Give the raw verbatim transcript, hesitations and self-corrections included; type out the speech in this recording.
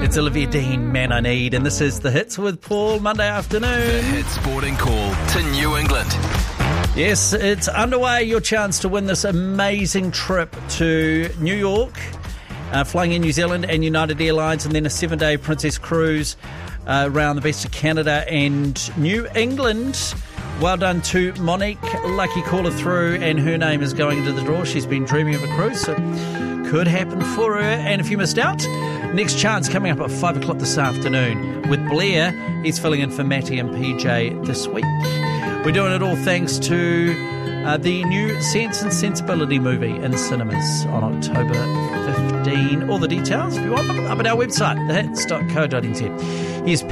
It's Olivia Dean, Man I Need, and this is The Hits with Paul, Monday afternoon. The Hit Sporting Call to New England. Yes, it's underway, your chance to win this amazing trip to New York, uh, flying in New Zealand and United Airlines, and then a seven-day Princess Cruise uh, around the best of Canada and New England. Well done to Monique, lucky caller through, and her name is going into the draw. She's been dreaming of a cruise, so could happen for her. And if you missed out, next chance coming up at five o'clock this afternoon with Blair. He's filling in for Matty and P J this week. We're doing it all thanks to uh, the new Sense and Sensibility movie in cinemas on October fifteenth. All the details, if you want them, up at our website, the hits dot co dot n z. Here's